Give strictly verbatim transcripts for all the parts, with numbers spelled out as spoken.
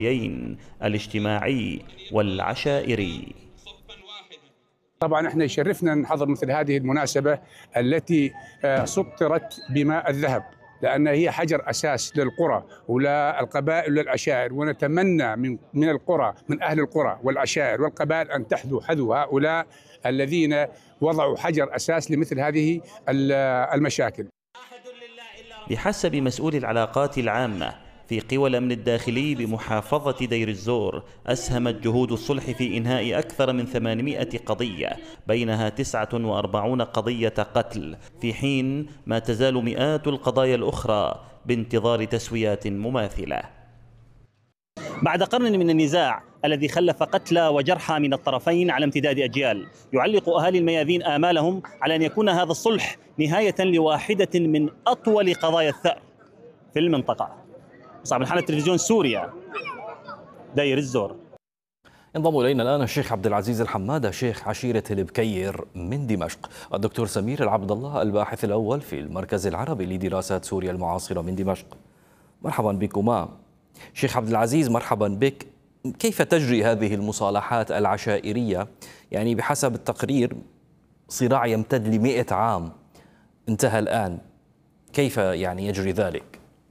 الاجتماعي والعشائري. طبعا احنا يشرفنا نحضر مثل هذه المناسبة التي سطرت بماء الذهب، لأن هي حجر أساس للقرى وللقبائل وللعشائر، ونتمنى من من القرى من أهل القرى والعشائر والقبائل أن تحذو حذو هؤلاء الذين وضعوا حجر أساس لمثل هذه المشاكل. بحسب مسؤول العلاقات العامة في قوى الأمن الداخلي بمحافظة دير الزور، أسهمت جهود الصلح في إنهاء أكثر من ثمانمائة قضية، بينها تسعة وأربعين قضية قتل، في حين ما تزال مئات القضايا الأخرى بانتظار تسويات مماثلة. بعد قرن من النزاع الذي خلف قتلى وجرحى من الطرفين على امتداد أجيال، يعلق أهالي الميادين آمالهم على أن يكون هذا الصلح نهاية لواحدة من أطول قضايا الثأر في المنطقة. صاحب الحالة تلفزيون سوريا، دير الزور. ينضم إلينا الآن الشيخ عبد العزيز الحمادة، شيخ عشيرة البكير من دمشق، الدكتور سمير العبد الله الباحث الأول في المركز العربي لدراسات سوريا المعاصرة من دمشق. مرحبا بكما. شيخ عبد العزيز مرحبا بك. كيف تجري هذه المصالحات العشائرية؟ يعني بحسب التقرير صراع يمتد لمئة عام انتهى الآن، كيف يعني يجري ذلك؟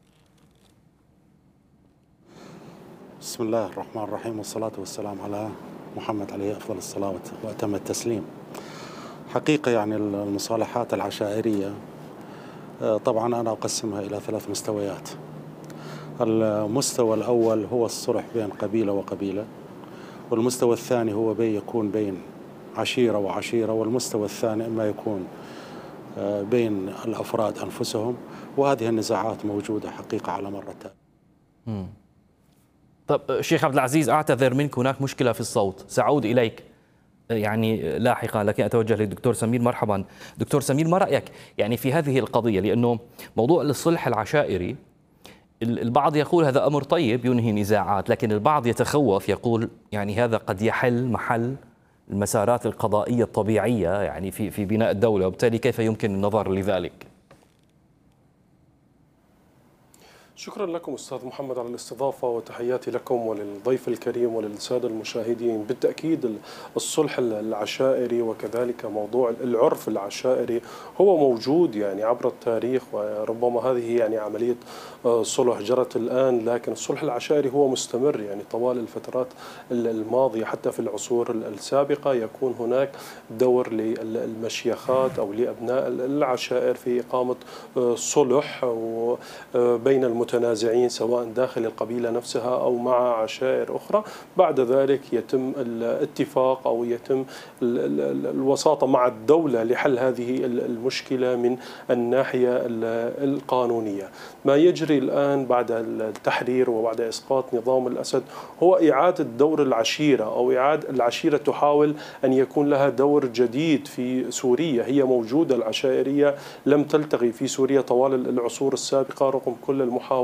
بسم الله الرحمن الرحيم، والصلاة والسلام على محمد عليه أفضل الصلاة وأتم التسليم. حقيقة يعني المصالحات العشائرية طبعا أنا أقسمها إلى ثلاث مستويات. المستوى الأول هو الصلح بين قبيلة وقبيلة، والمستوى الثاني هو بين يكون بين عشيرة وعشيرة، والمستوى الثاني إما يكون بين الأفراد أنفسهم، وهذه النزاعات موجودة حقيقة على مر التاريخ. طب شيخ عبد العزيز، أعتذر منك، هناك مشكلة في الصوت، سأعود إليك يعني لاحقا، لكن أتوجه للدكتور سمير. مرحبا دكتور سمير، ما رأيك يعني في هذه القضية؟ لأنه موضوع الصلح العشائري البعض يقول هذا أمر طيب ينهي نزاعات، لكن البعض يتخوف يقول يعني هذا قد يحل محل المسارات القضائية الطبيعية يعني في في بناء الدولة، وبالتالي كيف يمكن النظر لذلك؟ شكرا لكم أستاذ محمد على الاستضافة، وتحياتي لكم وللضيف الكريم وللسادة المشاهدين. بالتأكيد الصلح العشائري وكذلك موضوع العرف العشائري هو موجود يعني عبر التاريخ، وربما هذه يعني عملية صلح جرت الآن، لكن الصلح العشائري هو مستمر يعني طوال الفترات الماضية. حتى في العصور السابقة يكون هناك دور للمشيخات أو لأبناء العشائر في إقامة صلح بين المتنازعين سواء داخل القبيلة نفسها أو مع عشائر أخرى. بعد ذلك يتم الاتفاق أو يتم الوساطة مع الدولة لحل هذه المشكلة من الناحية القانونية. ما يجري الآن بعد التحرير وبعد إسقاط نظام الأسد هو إعادة دور العشيرة، أو إعادة العشيرة تحاول أن يكون لها دور جديد في سوريا. هي موجودة العشائرية لم تلتغي في سوريا طوال العصور السابقة رغم كل المحاولات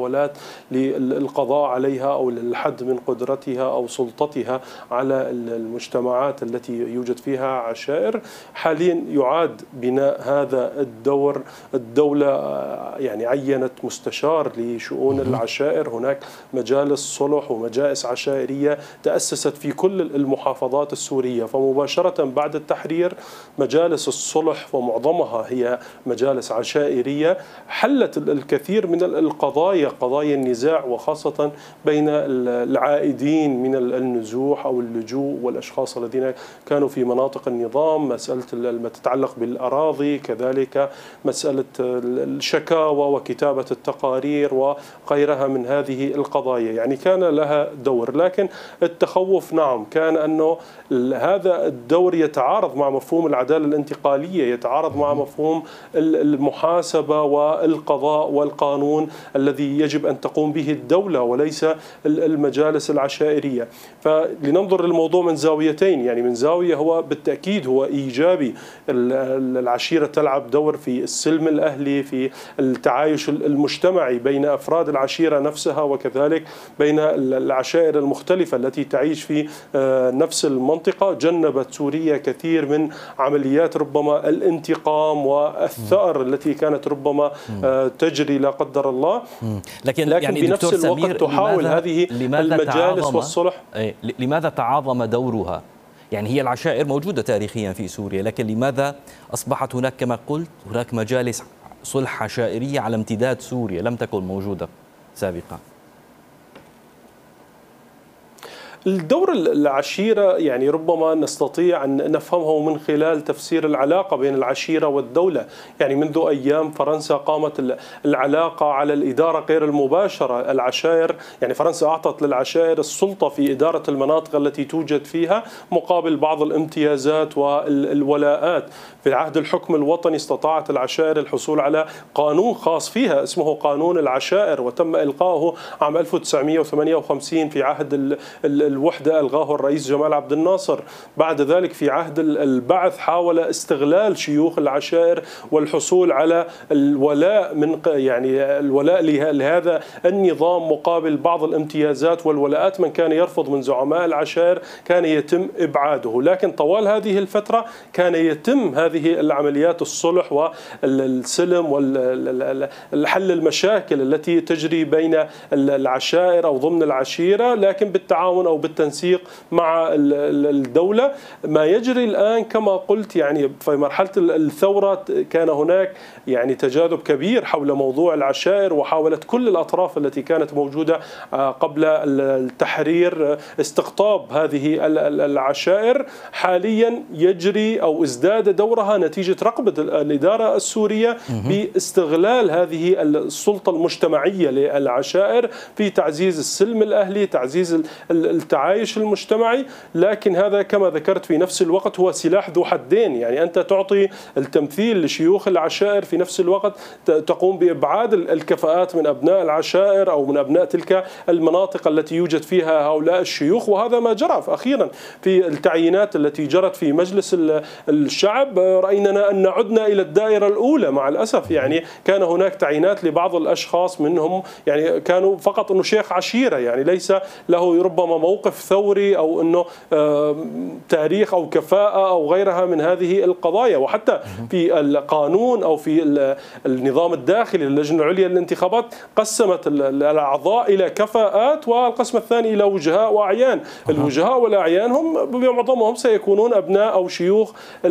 للقضاء عليها أو للحد من قدرتها أو سلطتها على المجتمعات التي يوجد فيها عشائر. حاليا يعاد بناء هذا الدور. الدولة يعني عينت مستشار لشؤون العشائر، هناك مجالس صلح ومجالس عشائرية تأسست في كل المحافظات السورية، فمباشرة بعد التحرير مجالس الصلح ومعظمها هي مجالس عشائرية حلت الكثير من القضايا، قضايا النزاع، وخاصة بين العائدين من النزوح أو اللجوء والأشخاص الذين كانوا في مناطق النظام، مسألة ما تتعلق بالأراضي، كذلك مسألة الشكاوى وكتابة التقارير وغيرها من هذه القضايا. يعني كان لها دور، لكن التخوف نعم كان أنه هذا الدور يتعارض مع مفهوم العدالة الانتقالية، يتعارض مع مفهوم المحاسبة والقضاء والقانون الذي يجب أن تقوم به الدولة وليس المجالس العشائرية. فلننظر للموضوع من زاويتين، يعني من زاوية هو بالتأكيد هو إيجابي، العشيرة تلعب دور في السلم الأهلي، في التعايش المجتمعي بين أفراد العشيرة نفسها وكذلك بين العشائر المختلفة التي تعيش في نفس المنطقة. جنبت سوريا كثير من عمليات ربما الانتقام والثأر التي كانت ربما تجري لا قدر الله. لكن, لكن يعني بنفس الوقت تحاول لماذا هذه لماذا المجالس والصلح. لماذا تعاظم دورها؟ يعني هي العشائر موجودة تاريخيا في سوريا، لكن لماذا أصبحت هناك كما قلت هناك مجالس صلح عشائرية على امتداد سوريا لم تكن موجودة سابقا؟ الدور العشيرة يعني ربما نستطيع أن نفهمه من خلال تفسير العلاقة بين العشيرة والدولة. يعني منذ أيام فرنسا قامت العلاقة على الإدارة غير المباشرة. العشائر يعني فرنسا أعطت للعشائر السلطة في إدارة المناطق التي توجد فيها مقابل بعض الامتيازات والولاءات. في عهد الحكم الوطني استطاعت العشائر الحصول على قانون خاص فيها اسمه قانون العشائر، وتم إلقاؤه عام ألف وتسعمئة وثمانية وخمسين في عهد الوحدة ألغاه الرئيس جمال عبد الناصر. بعد ذلك في عهد البعث حاول استغلال شيوخ العشائر والحصول على الولاء من يعني الولاء لهذا النظام مقابل بعض الامتيازات والولاءات. من كان يرفض من زعماء العشائر كان يتم إبعاده. لكن طوال هذه الفترة كان يتم هذه العمليات الصلح والسلم والحل المشاكل التي تجري بين العشائر أو ضمن العشيرة، لكن بالتعاون أو بالتنسيق مع الدولة. ما يجري الآن كما قلت يعني في مرحلة الثورة كان هناك يعني تجاذب كبير حول موضوع العشائر، وحاولت كل الأطراف التي كانت موجودة قبل التحرير استقطاب هذه العشائر. حاليا يجري أو ازداد دورها نتيجة رغبة الإدارة السورية باستغلال هذه السلطة المجتمعية للعشائر في تعزيز السلم الأهلي، تعزيز التعايش المجتمعي. لكن هذا كما ذكرت في نفس الوقت هو سلاح ذو حدين. يعني أنت تعطي التمثيل لشيوخ العشائر، في نفس الوقت تقوم بإبعاد الكفاءات من أبناء العشائر أو من أبناء تلك المناطق التي يوجد فيها هؤلاء الشيوخ. وهذا ما جرى أخيرا في التعيينات التي جرت في مجلس الشعب. رأينا أن عدنا إلى الدائرة الأولى مع الأسف. يعني كان هناك تعيينات لبعض الأشخاص منهم يعني كانوا فقط أنه شيخ عشيرة، يعني ليس له ربما موقف ثوري أو أنه تاريخ أو كفاءة أو غيرها من هذه القضايا. وحتى في القانون أو في النظام الداخلي للجنة العليا للانتخابات قسمت الأعضاء إلى كفاءات، والقسم الثاني إلى وجهاء وأعيان. الوجهاء والأعيان هم بمعظمهم سيكونون أبناء أو شيوخ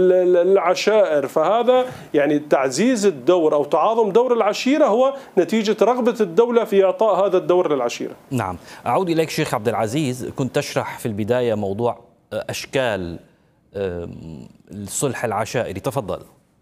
العشائر. فهذا يعني تعزيز الدور أو تعاظم دور العشيرة هو نتيجة رغبة الدولة في إعطاء هذا الدور للعشيرة. نعم، أعود إليك شيخ عبد العزيز. كنت تشرح في البداية موضوع أشكال الصلح العشائري، تفضل.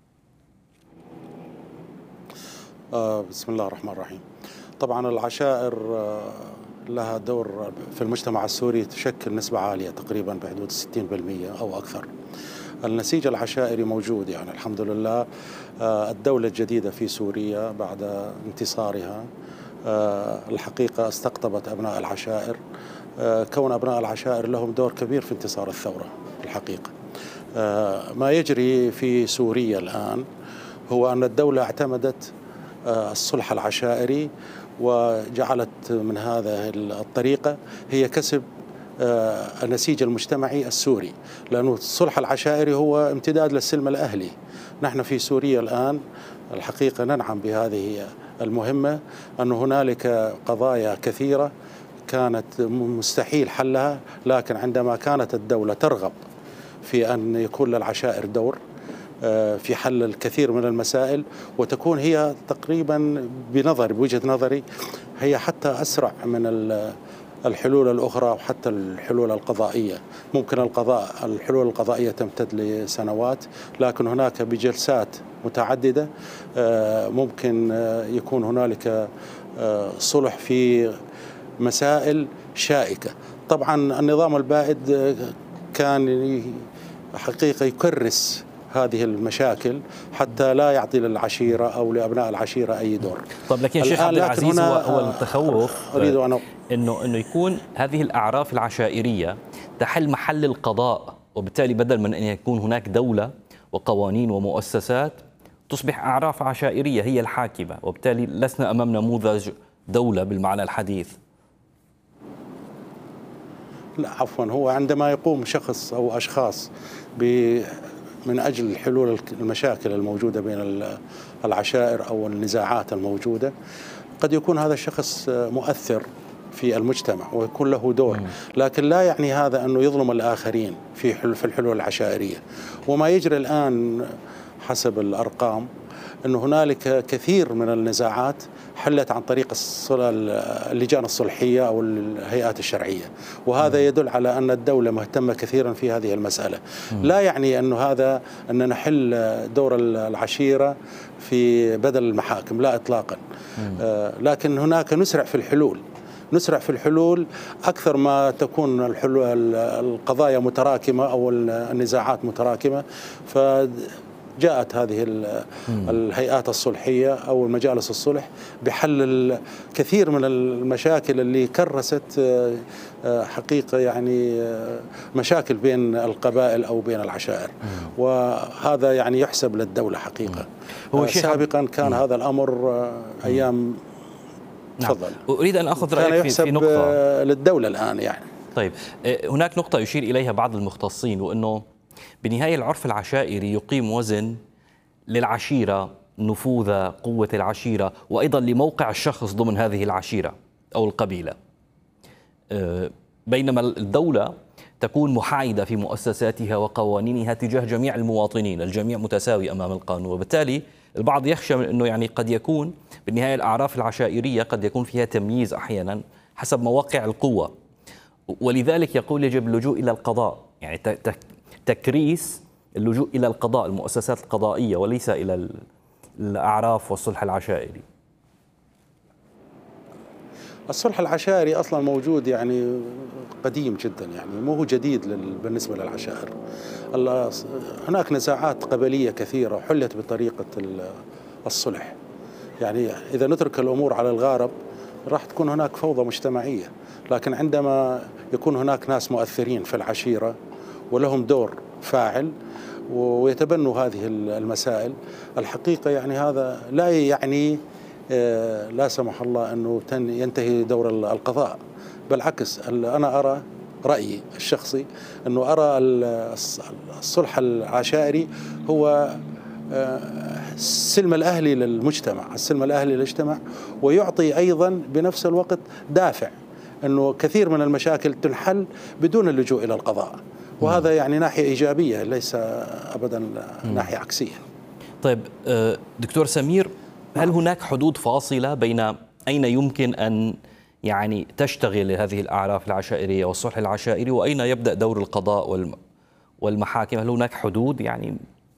بسم الله الرحمن الرحيم. طبعا العشائر لها دور في المجتمع السوري تشكل نسبة عالية تقريبا بحدود ستين بالمئة أو أكثر. النسيج العشائري موجود، يعني الحمد لله. الدولة الجديدة في سوريا بعد انتصارها الحقيقة استقطبت أبناء العشائر. كون أبناء العشائر لهم دور كبير في انتصار الثورة الحقيقة. ما يجري في سوريا الآن هو أن الدولة اعتمدت الصلح العشائري وجعلت من هذه الطريقة هي كسب النسيج المجتمعي السوري، لأنه الصلح العشائري هو امتداد للسلم الأهلي. نحن في سوريا الآن الحقيقة ننعم بهذه المهمة، أن هنالك قضايا كثيرة كانت مستحيل حلها، لكن عندما كانت الدولة ترغب في أن يكون للعشائر دور في حل الكثير من المسائل، وتكون هي تقريبا بنظر بوجهة نظري هي حتى أسرع من الحلول الأخرى وحتى الحلول القضائية. ممكن القضاء الحلول القضائية تمتد لسنوات، لكن هناك بجلسات متعددة ممكن يكون هنالك صلح في مسائل شائكة. طبعا النظام البائد كان حقيقة يكرس هذه المشاكل حتى لا يعطي للعشيرة أو لأبناء العشيرة أي دور. طب لكن شيخ عبد العزيز هو, هو التخوف أريد أن إنه إنه يكون هذه الأعراف العشائرية تحل محل القضاء، وبالتالي بدل من أن يكون هناك دولة وقوانين ومؤسسات تصبح أعراف عشائرية هي الحاكمة، وبالتالي لسنا أمام نموذج دولة بالمعنى الحديث. لا عفوا، هو عندما يقوم شخص أو أشخاص من أجل حلول المشاكل الموجودة بين العشائر أو النزاعات الموجودة، قد يكون هذا الشخص مؤثر في المجتمع ويكون له دور، لكن لا يعني هذا أنه يظلم الآخرين في في الحلول العشائرية. وما يجري الآن حسب الأرقام أنه هنالك كثير من النزاعات حلت عن طريق اللجان الصلحية أو الهيئات الشرعية، وهذا يدل على أن الدولة مهتمة كثيرا في هذه المسألة. لا يعني أنه هذا أن نحل دور العشيرة في بدل المحاكم، لا إطلاقا، لكن هناك نسرع في الحلول نسرع في الحلول أكثر ما تكون الحلول القضايا متراكمة أو النزاعات متراكمة. فجاءت هذه الهيئات الصلحية أو المجالس الصلح بحل الكثير من المشاكل اللي كرست حقيقة يعني مشاكل بين القبائل أو بين العشائر، وهذا يعني يحسب للدولة حقيقة. هو سابقا كان هذا الأمر أيام. تفضل. نعم. أريد أن أخذ رأيك في, في نقطة للدولة الآن يعني. طيب، هناك نقطة يشير إليها بعض المختصين، وأنه بالنهاية العرف العشائري يقيم وزن للعشيرة، نفوذ قوة العشيرة، وأيضا لموقع الشخص ضمن هذه العشيرة أو القبيلة، بينما الدولة تكون محايدة في مؤسساتها وقوانينها تجاه جميع المواطنين، الجميع متساوي أمام القانون. وبالتالي البعض يخشى من أنه يعني قد يكون بالنهاية الأعراف العشائرية قد يكون فيها تمييز أحيانا حسب مواقع القوة، ولذلك يقول يجب اللجوء إلى القضاء، يعني تكريس اللجوء إلى القضاء، المؤسسات القضائية، وليس إلى الأعراف والصلح العشائري. الصلح العشائري أصلا موجود يعني قديم جدا، يعني مو هو جديد بالنسبة للعشائر. هناك نزاعات قبلية كثيرة حلت بطريقة الصلح. يعني إذا نترك الأمور على الغارب راح تكون هناك فوضى مجتمعية، لكن عندما يكون هناك ناس مؤثرين في العشيرة ولهم دور فاعل ويتبنوا هذه المسائل، الحقيقة يعني هذا لا يعني لا سمح الله أنه ينتهي دور القضاء. بالعكس، أنا أرى رأيي الشخصي أنه أرى الصلح العشائري هو السلم الأهلي للمجتمع، السلم الأهلي للمجتمع، ويعطي أيضا بنفس الوقت دافع أنه كثير من المشاكل تنحل بدون اللجوء إلى القضاء، وهذا يعني ناحية إيجابية ليس أبدا ناحية عكسية. طيب دكتور سمير، هل هناك حدود فاصلة بين أين يمكن أن يعني تشتغل هذه الأعراف العشائرية والصلح العشائري وأين يبدأ دور القضاء والمحاكم؟ هل هناك حدود يعني؟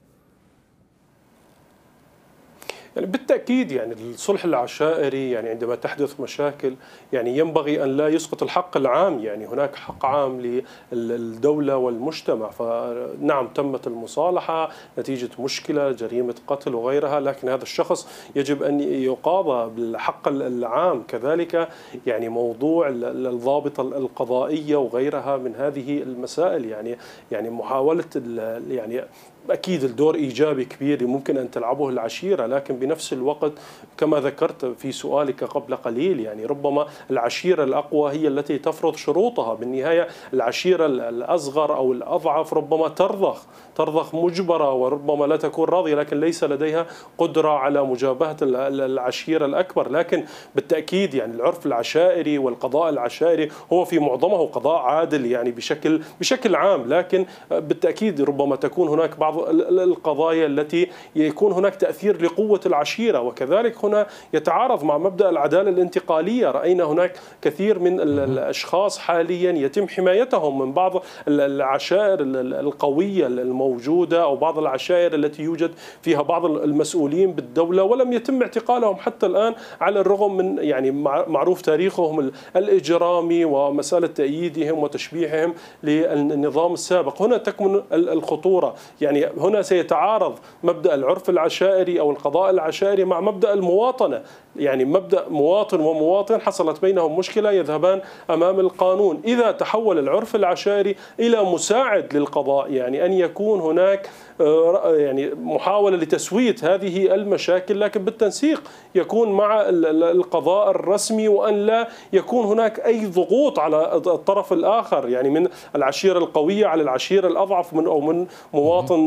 يعني بالتأكيد يعني الصلح العشائري يعني عندما تحدث مشاكل يعني ينبغي أن لا يسقط الحق العام، يعني هناك حق عام للدولة والمجتمع. فنعم تمت المصالحة نتيجة مشكلة جريمة قتل وغيرها، لكن هذا الشخص يجب أن يقاضى بالحق العام. كذلك يعني موضوع الضابطة القضائية وغيرها من هذه المسائل، يعني يعني محاولة يعني أكيد الدور إيجابي كبير ممكن أن تلعبه العشيرة، لكن بنفس الوقت كما ذكرت في سؤالك قبل قليل يعني ربما العشيرة الأقوى هي التي تفرض شروطها. بالنهاية العشيرة الأصغر أو الأضعف ربما ترضخ ترضخ مجبرة وربما لا تكون راضية، لكن ليس لديها قدرة على مجابهة العشيرة الأكبر. لكن بالتأكيد يعني العرف العشائري والقضاء العشائري هو في معظمه قضاء عادل يعني بشكل بشكل عام، لكن بالتأكيد ربما تكون هناك بعض القضايا التي يكون هناك تأثير لقوة العشيرة، وكذلك هنا يتعارض مع مبدأ العدالة الانتقالية. رأينا هناك كثير من الأشخاص حاليا يتم حمايتهم من بعض العشائر القوية الموجودة أو بعض العشائر التي يوجد فيها بعض المسؤولين بالدولة ولم يتم اعتقالهم حتى الآن، على الرغم من يعني معروف تاريخهم الإجرامي ومسألة تأييدهم وتشبيههم للنظام السابق. هنا تكمن الخطورة، يعني هنا سيتعارض مبدأ العرف العشائري أو القضاء العشائري مع مبدأ المواطنة، يعني مبدأ مواطن ومواطن حصلت بينهم مشكلة يذهبان أمام القانون. إذا تحول العرف العشائري إلى مساعد للقضاء، يعني أن يكون هناك يعني محاولة لتسوية هذه المشاكل لكن بالتنسيق يكون مع القضاء الرسمي، وأن لا يكون هناك أي ضغوط على الطرف الآخر، يعني من العشيرة القوية على العشيرة الأضعف من أو من مواطن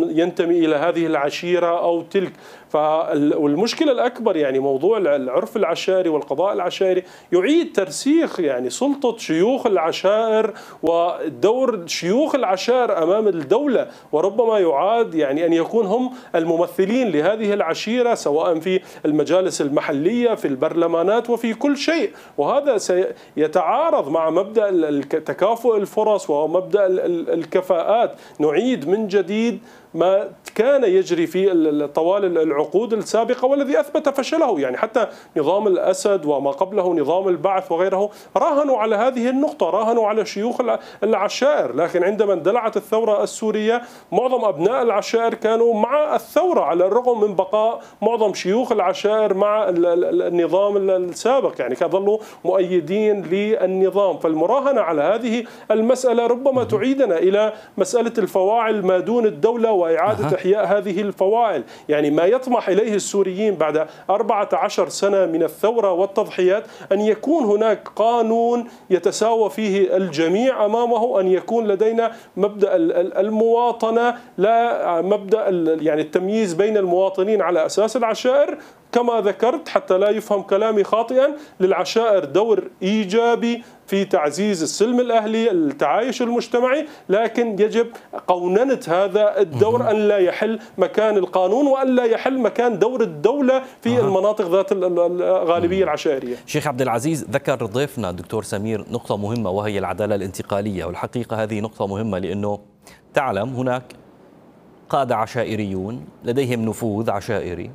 ينتمي إلى هذه العشيرة أو تلك. فالمشكلة الأكبر يعني موضوع العرف العشائري والقضاء العشائري يعيد ترسيخ يعني سلطة شيوخ العشائر ودور شيوخ العشائر أمام الدولة، وربما يعاد يعني أن يكون هم الممثلين لهذه العشيرة سواء في المجالس المحلية في البرلمانات وفي كل شيء. وهذا سيتعارض مع مبدأ تكافؤ الفرص ومبدأ الكفاءات. نعيد من جديد ما كان يجري في طوال العقود السابقة والذي أثبت فشله. يعني حتى نظام الأسد وما قبله نظام البعث وغيره راهنوا على هذه النقطة، راهنوا على شيوخ العشائر، لكن عندما اندلعت الثورة السورية معظم أبناء العشائر كانوا مع الثورة على الرغم من بقاء معظم شيوخ العشائر مع النظام السابق، يعني كظلوا مؤيدين للنظام. فالمراهنة على هذه المسألة ربما تعيدنا إلى مسألة الفواعل ما دون الدولة وإعادة إحياء هذه الفواعل. يعني ما يطمح إليه السوريين بعد أربعة عشر سنة من الثورة والتضحيات أن يكون هناك قانون يتساوى فيه الجميع أمامه، أن يكون لدينا مبدأ المواطنة لا مبدأ يعني التمييز بين المواطنين على أساس العشائر. كما ذكرت حتى لا يفهم كلامي خاطئا، للعشائر دور إيجابي في تعزيز السلم الأهلي التعايش المجتمعي، لكن يجب قوننة هذا الدور أن لا يحل مكان القانون وأن لا يحل مكان دور الدولة في أه. المناطق ذات الغالبية العشائرية. شيخ عبد العزيز، ذكر ضيفنا الدكتور سمير نقطة مهمة وهي العدالة الانتقالية، والحقيقة هذه نقطة مهمة لأنه تعلم هناك قادة عشائريون لديهم نفوذ عشائري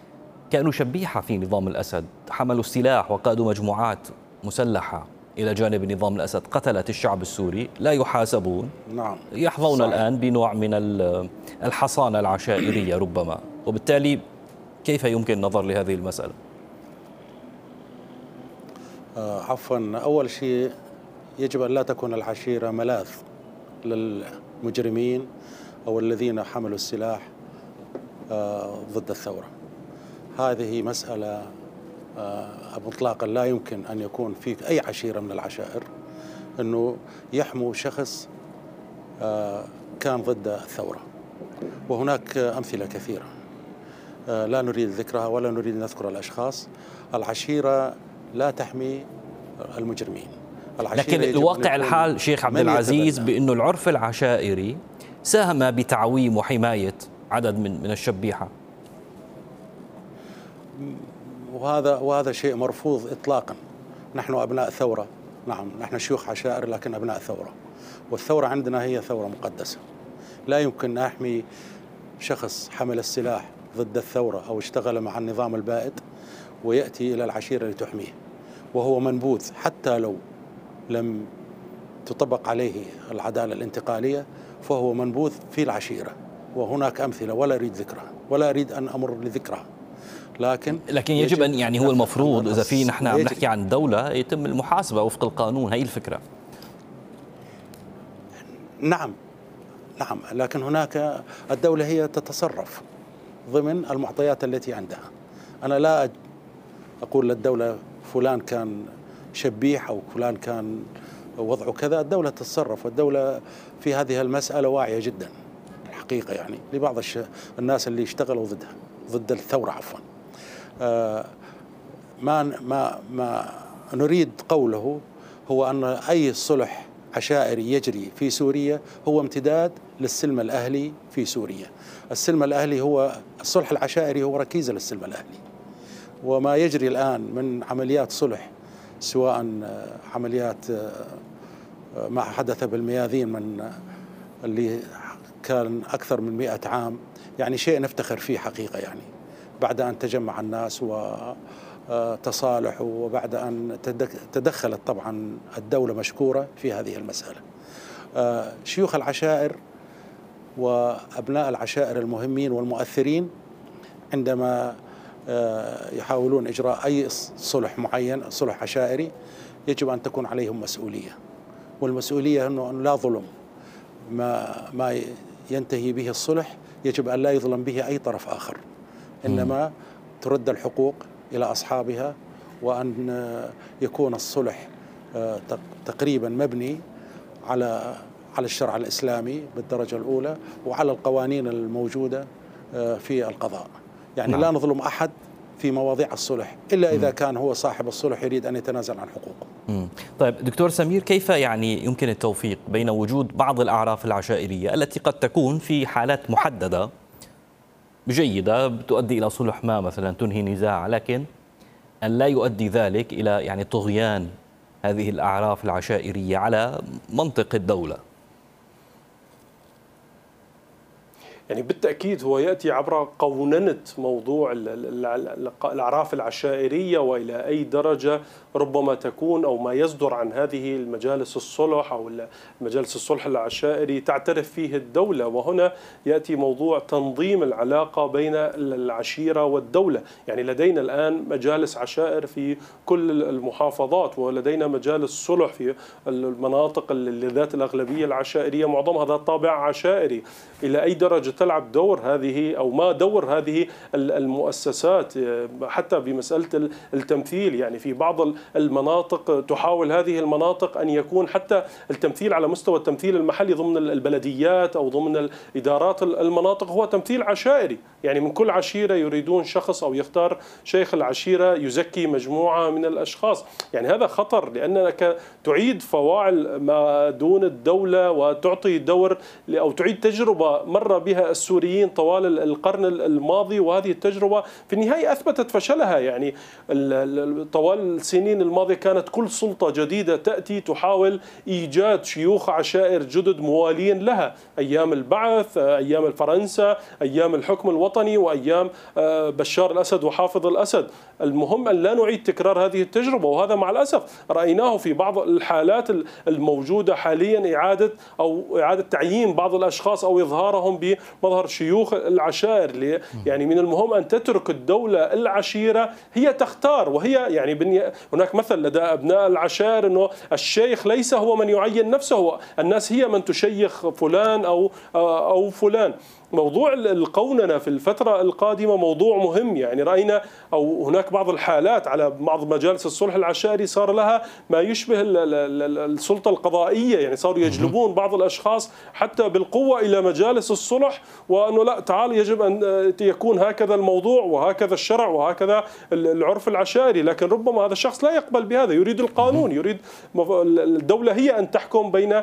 كانوا شبيحة في نظام الأسد، حملوا السلاح وقادوا مجموعات مسلحة إلى جانب نظام الأسد، قتلت الشعب السوري، لا يحاسبون. نعم. يحظون صحيح. الآن بنوع من الحصانة العشائرية ربما، وبالتالي كيف يمكن النظر لهذه المسألة؟ آه عفوا، أول شيء يجب أن لا تكون العشيرة ملاذ للمجرمين أو الذين حملوا السلاح آه ضد الثورة. هذه مسألة مطلقا لا يمكن أن يكون في أي عشيرة من العشائر أنه يحموا شخص كان ضد الثورة، وهناك أمثلة كثيرة لا نريد ذكرها ولا نريد نذكر الأشخاص. العشيرة لا تحمي المجرمين، لكن الواقع الحال شيخ عبد العزيز بأنه العرف العشائري ساهم بتعويم وحماية عدد من من الشبيحة، وهذا وهذا شيء مرفوض اطلاقا. نحن ابناء ثوره، نعم نحن شيوخ عشائر لكن ابناء ثوره، والثوره عندنا هي ثوره مقدسه. لا يمكن نحمي شخص حمل السلاح ضد الثوره او اشتغل مع النظام البائد وياتي الى العشيره لتحميه، وهو منبوذ حتى لو لم تطبق عليه العداله الانتقاليه فهو منبوذ في العشيره. وهناك امثله ولا اريد ذكرها ولا اريد ان امر لذكرها، لكن لكن يجب, يجب أن يعني هو المفروض إذا في نحن عم نحكي عن دولة يتم المحاسبة وفق القانون، هي الفكرة. نعم نعم، لكن هناك الدولة هي تتصرف ضمن المعطيات التي عندها. أنا لا أقول للدولة فلان كان شبيح أو فلان كان وضعه كذا، الدولة تتصرف، والدولة في هذه المسألة واعية جدا الحقيقة، يعني لبعض الناس اللي اشتغلوا ضدها ضد الثورة عفوا. آه ما ما ما نريد قوله هو أن أي صلح عشائري يجري في سوريا هو امتداد للسلم الأهلي في سوريا. السلم الأهلي هو الصلح العشائري هو ركيزة للسلم الأهلي، وما يجري الآن من عمليات صلح سواء عمليات ما حدث بالمياذين من اللي كان أكثر من مئة عام، يعني شيء نفتخر فيه حقيقة، يعني بعد أن تجمع الناس وتصالحوا وبعد أن تدخلت طبعا الدولة مشكورة في هذه المسألة. شيوخ العشائر وأبناء العشائر المهمين والمؤثرين عندما يحاولون إجراء أي صلح معين، صلح عشائري، يجب أن تكون عليهم مسؤولية، والمسؤولية أنه لا ظلم. ما ما ينتهي به الصلح يجب أن لا يظلم به أي طرف آخر، إنما ترد الحقوق إلى أصحابها، وأن يكون الصلح تقريبا مبني على على الشرع الإسلامي بالدرجة الأولى وعلى القوانين الموجودة في القضاء. يعني نعم. لا نظلم أحد في مواضيع الصلح إلا إذا كان هو صاحب الصلح يريد أن يتنازل عن حقوقه. مم. طيب دكتور سمير، كيف يعني يمكن التوفيق بين وجود بعض الأعراف العشائرية التي قد تكون في حالات محددة جيدة بتؤدي إلى صلح ما مثلا تنهي نزاع، لكن أن لا يؤدي ذلك إلى يعني طغيان هذه الأعراف العشائرية على منطق الدولة؟ يعني بالتأكيد هو يأتي عبر قوننة موضوع الأعراف العشائرية وإلى أي درجة ربما تكون أو ما يصدر عن هذه المجالس الصلح أو مجالس الصلح العشائري تعترف فيه الدولة. وهنا يأتي موضوع تنظيم العلاقة بين العشيرة والدولة. يعني لدينا الآن مجالس عشائر في كل المحافظات، ولدينا مجالس صلح في المناطق ذات الأغلبية العشائرية معظمها ذات طابع عشائري. إلى أي درجة تلعب دور هذه أو ما دور هذه المؤسسات حتى بمسألة التمثيل؟ يعني في بعض المناطق تحاول هذه المناطق أن يكون حتى التمثيل على مستوى التمثيل المحلي ضمن البلديات أو ضمن الإدارات المناطق هو تمثيل عشائري. يعني من كل عشيرة يريدون شخص أو يختار شيخ العشيرة يزكي مجموعة من الأشخاص. يعني هذا خطر، لأنك تعيد فواعل ما دون الدولة وتعطي دور أو تعيد تجربة مر بها السوريين طوال القرن الماضي، وهذه التجربة في النهاية أثبتت فشلها. يعني طوال السنين الماضية كانت كل سلطة جديدة تأتي تحاول إيجاد شيوخ عشائر جدد موالين لها، أيام البعث، أيام فرنسا، أيام الحكم الوطني، وأيام بشار الأسد وحافظ الأسد. المهم أن لا نعيد تكرار هذه التجربة، وهذا مع الأسف رأيناه في بعض الحالات الموجودة حاليا، إعادة أو إعادة تعيين بعض الأشخاص أو إظهارهم بمظهر شيوخ العشائر. يعني من المهم أن تترك الدولة العشيرة هي تختار، وهي يعني هناك مثل لدى أبناء العشائر أنه الشيخ ليس هو من يعين نفسه، هو الناس هي من تشيخ فلان أو أو فلان. موضوع القوننة في الفترة القادمة موضوع مهم. يعني رأينا أو هناك بعض الحالات على بعض مجالس الصلح العشائري صار لها ما يشبه السلطة القضائية. يعني صاروا يجلبون بعض الأشخاص حتى بالقوة إلى مجالس الصلح، وأنه لا تعال يجب أن يكون هكذا الموضوع وهكذا الشرع وهكذا العرف العشائري. لكن ربما هذا الشخص لا يقبل بهذا، يريد القانون، يريد الدولة هي أن تحكم بين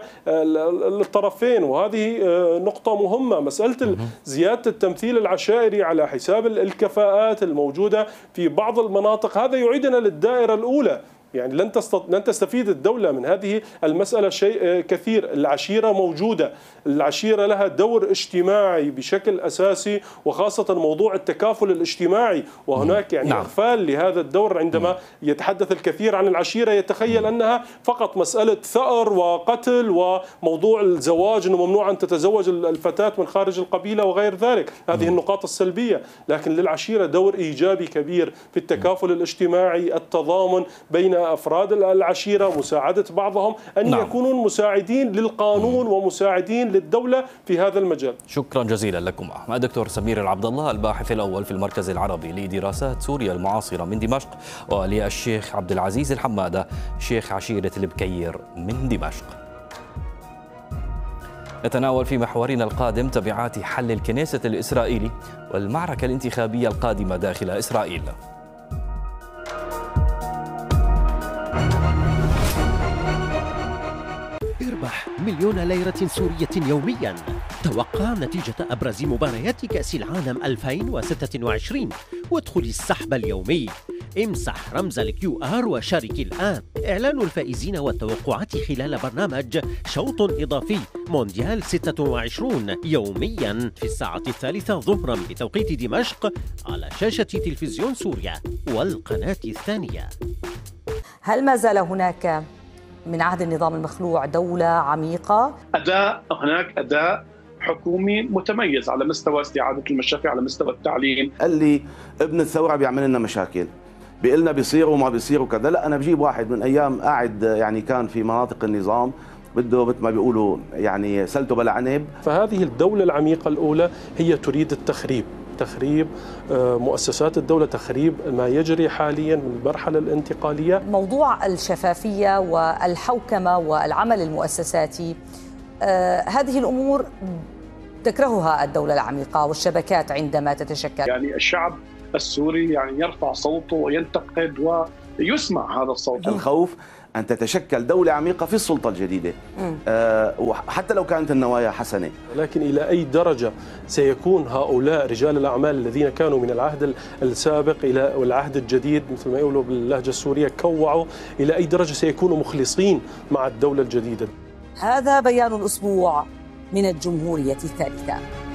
الطرفين. وهذه نقطة مهمة، مسألة زيادة التمثيل العشائري على حساب الكفاءات الموجودة في بعض المناطق. هذا يعيدنا للدائرة الأولى. يعني لن لن تستفيد الدولة من هذه المسألة شيء كثير. العشيرة موجودة، العشيرة لها دور اجتماعي بشكل أساسي، وخاصة موضوع التكافل الاجتماعي. وهناك يعني نعم. إغفال لهذا الدور. عندما يتحدث الكثير عن العشيرة يتخيل أنها فقط مسألة ثأر وقتل وموضوع الزواج، أنه ممنوع أن تتزوج الفتاة من خارج القبيلة وغير ذلك. هذه النقاط السلبية. لكن للعشيرة دور إيجابي كبير في التكافل الاجتماعي، التضامن بين أفراد العشيرة، مساعدة بعضهم أن نعم. يكونون مساعدين للقانون ومساعدين للدولة في هذا المجال. شكرا جزيلا لكم. الدكتور سمير العبد الله، الباحث الأول في المركز العربي لدراسات سوريا المعاصرة من دمشق، وللشيخ عبد العزيز الحمادة، شيخ عشيرة البكير من دمشق. نتناول في محورنا القادم تبعات حل الكنيسة الإسرائيلي والمعركة الانتخابية القادمة داخل إسرائيل. اربح مليون ليرة سورية يوميا. توقع نتيجة أبرز مباريات كأس العالم ألفين وستة وعشرين وادخل السحب اليومي. امسح رمز الكيو آر وشارك الآن. إعلان الفائزين والتوقعات خلال برنامج شوط إضافي مونديال ستة وعشرين يوميا في الساعة الثالثة ظهرا بتوقيت دمشق على شاشة تلفزيون سوريا والقناة الثانية. هل ما زال هناك من عهد النظام المخلوع دولة عميقة؟ أداء هناك أداء حكومي متميز على مستوى استعادة المشافي، على مستوى التعليم. اللي ابن الثورة بيعمل لنا مشاكل، بيقلنا بيصير وما بيصير وكذا. لا، أنا بجيب واحد من أيام قاعد يعني كان في مناطق النظام بده مثل ما بيقولوا يعني سلته بلا عنب. فهذه الدولة العميقة الأولى هي تريد التخريب، تخريب مؤسسات الدولة، تخريب ما يجري حاليا من المرحلة الانتقالية. موضوع الشفافية والحوكمة والعمل المؤسساتي آه هذه الأمور تكرهها الدولة العميقة والشبكات عندما تتشكل. يعني الشعب السوري يعني يرفع صوته وينتقد ويسمع هذا الصوت. الخوف أن تتشكل دولة عميقة في السلطة الجديدة أه وحتى لو كانت النوايا حسنة. لكن إلى أي درجة سيكون هؤلاء رجال الأعمال الذين كانوا من العهد السابق إلى العهد الجديد مثل ما يقولوا باللهجة السورية كوعوا، إلى أي درجة سيكونوا مخلصين مع الدولة الجديدة؟ هذا بيان الأسبوع من الجمهورية الثالثة.